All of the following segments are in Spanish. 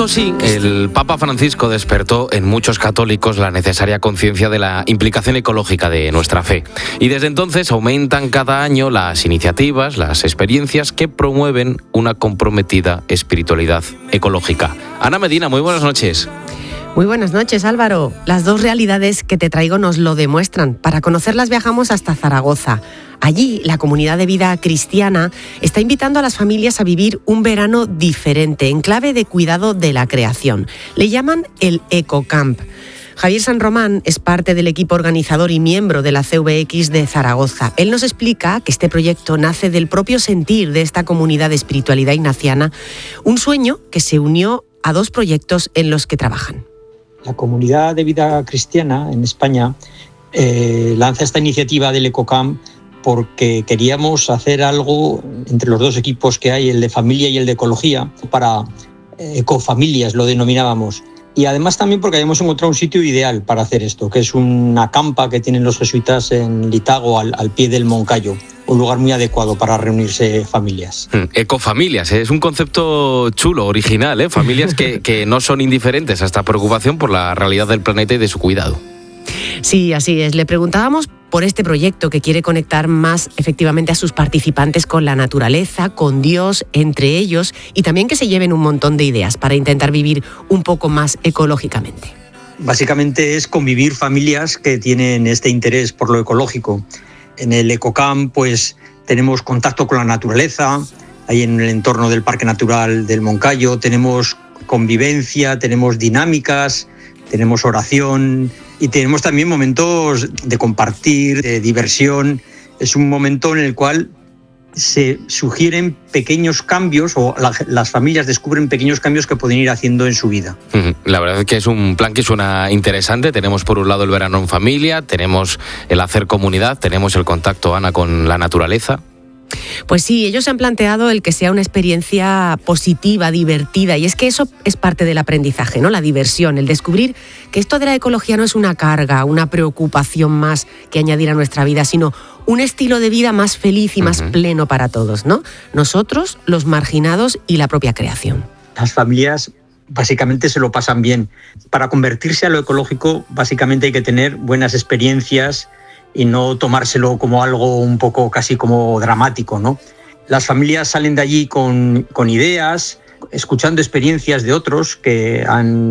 Laudato Si, el Papa Francisco despertó en muchos católicos la necesaria conciencia de la implicación ecológica de nuestra fe. Y desde entonces aumentan cada año las iniciativas, las experiencias que promueven una comprometida espiritualidad ecológica. Ana Medina, muy buenas noches. Muy buenas noches, Álvaro. Las dos realidades que te traigo nos lo demuestran. Para conocerlas viajamos hasta Zaragoza. Allí, la comunidad de vida cristiana está invitando a las familias a vivir un verano diferente, en clave de cuidado de la creación. Le llaman el Ecocamp. Javier San Román es parte del equipo organizador y miembro de la CVX de Zaragoza. Él nos explica que este proyecto nace del propio sentir de esta comunidad de espiritualidad ignaciana, un sueño que se unió a dos proyectos en los que trabajan. La comunidad de vida cristiana en España lanza esta iniciativa del Ecocamp porque queríamos hacer algo entre los dos equipos que hay, el de familia y el de ecología, para ecofamilias lo denominábamos. Y además también porque habíamos encontrado un sitio ideal para hacer esto, que es una campa que tienen los jesuitas en Litago, al pie del Moncayo. Un lugar muy adecuado para reunirse familias. Ecofamilias, es un concepto chulo, original, familias que no son indiferentes a esta preocupación por la realidad del planeta y de su cuidado. Sí, así es. Le preguntábamos por este proyecto que quiere conectar más efectivamente a sus participantes con la naturaleza, con Dios, entre ellos, y también que se lleven un montón de ideas para intentar vivir un poco más ecológicamente. Básicamente es convivir familias que tienen este interés por lo ecológico. En el Ecocamp pues tenemos contacto con la naturaleza, ahí en el entorno del Parque Natural del Moncayo, tenemos convivencia, tenemos dinámicas, tenemos oración y tenemos también momentos de compartir, de diversión. Es un momento en el cual se sugieren pequeños cambios o las familias descubren pequeños cambios que pueden ir haciendo en su vida. La verdad es que es un plan que suena interesante. Tenemos por un lado el verano en familia, tenemos el hacer comunidad, tenemos el contacto, Ana, con la naturaleza. Pues sí, ellos han planteado el que sea una experiencia positiva, divertida, y es que eso es parte del aprendizaje, ¿no? La diversión, el descubrir que esto de la ecología no es una carga, una preocupación más que añadir a nuestra vida, sino un estilo de vida más feliz y más pleno para todos, ¿no? Nosotros, los marginados y la propia creación. Las familias básicamente se lo pasan bien. Para convertirse a lo ecológico, básicamente hay que tener buenas experiencias y no tomárselo como algo un poco casi como dramático, ¿no? Las familias salen de allí con ideas, escuchando experiencias de otros que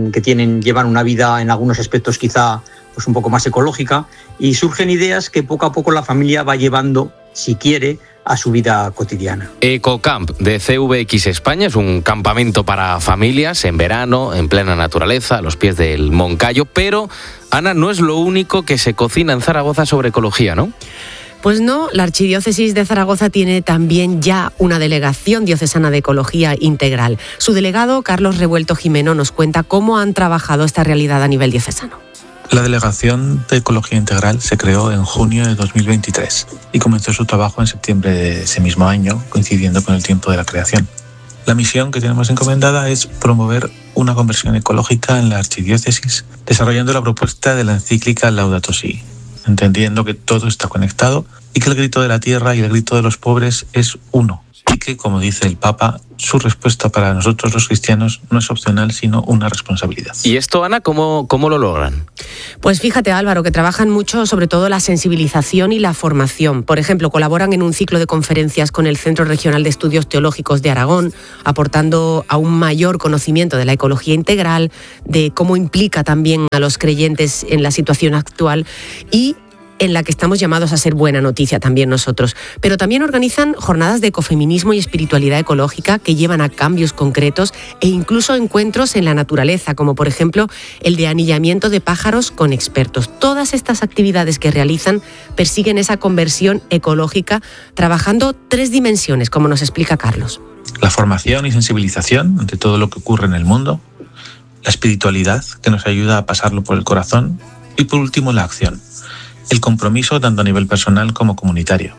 llevan una vida en algunos aspectos quizá pues un poco más ecológica, y surgen ideas que poco a poco la familia va llevando, si quiere, a su vida cotidiana. Ecocamp de CVX España es un campamento para familias en verano, en plena naturaleza, a los pies del Moncayo, pero, Ana, no es lo único que se cocina en Zaragoza sobre ecología, ¿no? Pues no, la Archidiócesis de Zaragoza tiene también ya una delegación diocesana de ecología integral. Su delegado, Carlos Revuelto Jimeno, nos cuenta cómo han trabajado esta realidad a nivel diocesano. La Delegación de Ecología Integral se creó en junio de 2023 y comenzó su trabajo en septiembre de ese mismo año, coincidiendo con el tiempo de la creación. La misión que tenemos encomendada es promover una conversión ecológica en la Archidiócesis, desarrollando la propuesta de la encíclica Laudato Si, entendiendo que todo está conectado y que el grito de la tierra y el grito de los pobres es uno. Y que, como dice el Papa, su respuesta para nosotros los cristianos no es opcional, sino una responsabilidad. ¿Y esto, Ana, cómo lo logran? Pues fíjate, Álvaro, que trabajan mucho sobre todo la sensibilización y la formación. Por ejemplo, colaboran en un ciclo de conferencias con el Centro Regional de Estudios Teológicos de Aragón, aportando a un mayor conocimiento de la ecología integral, de cómo implica también a los creyentes en la situación actual y en la que estamos llamados a ser buena noticia también nosotros. Pero también organizan jornadas de ecofeminismo y espiritualidad ecológica que llevan a cambios concretos e incluso encuentros en la naturaleza, como por ejemplo el de anillamiento de pájaros con expertos. Todas estas actividades que realizan persiguen esa conversión ecológica trabajando 3 dimensiones, como nos explica Carlos. La formación y sensibilización ante todo lo que ocurre en el mundo, la espiritualidad que nos ayuda a pasarlo por el corazón y por último la acción. El compromiso tanto a nivel personal como comunitario.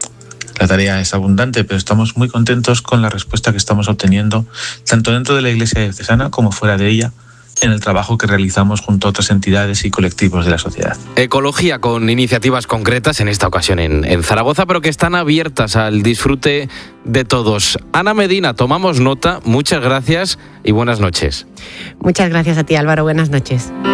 La tarea es abundante, pero estamos muy contentos con la respuesta que estamos obteniendo, tanto dentro de la Iglesia diocesana como fuera de ella, en el trabajo que realizamos junto a otras entidades y colectivos de la sociedad. Ecología con iniciativas concretas, en esta ocasión en Zaragoza, pero que están abiertas al disfrute de todos. Ana Medina, tomamos nota, muchas gracias y buenas noches. Muchas gracias a ti, Álvaro, buenas noches.